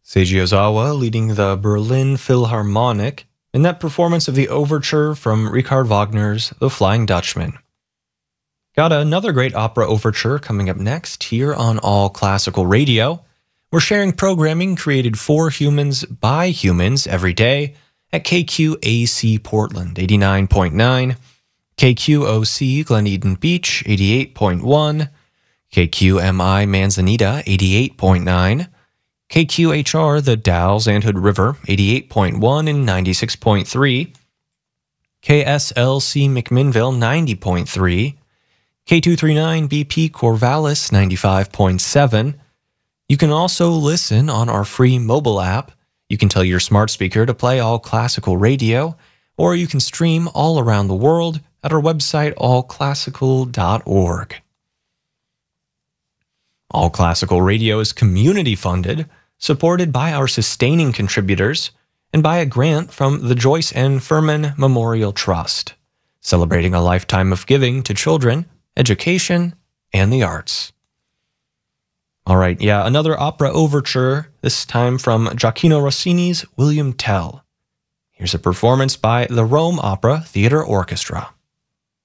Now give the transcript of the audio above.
Seiji Ozawa leading the Berlin Philharmonic in that performance of the overture from Richard Wagner's The Flying Dutchman. Got another great opera overture coming up next here on All Classical Radio. We're sharing programming created for humans by humans every day at KQAC Portland 89.9, KQOC Gleneden Beach 88.1, KQMI Manzanita 88.9, KQHR The Dalles and Hood River 88.1 and 96.3, KSLC McMinnville 90.3, K239 BP Corvallis 95.7. You can also listen on our free mobile app. You can tell your smart speaker to play All Classical Radio, or you can stream all around the world at our website, allclassical.org. All Classical Radio is community-funded, supported by our sustaining contributors, and by a grant from the Joyce N. Furman Memorial Trust, celebrating a lifetime of giving to children, education, and the arts. All right, another opera overture, this time from Gioacchino Rossini's William Tell. Here's a performance by the Rome Opera Theatre Orchestra.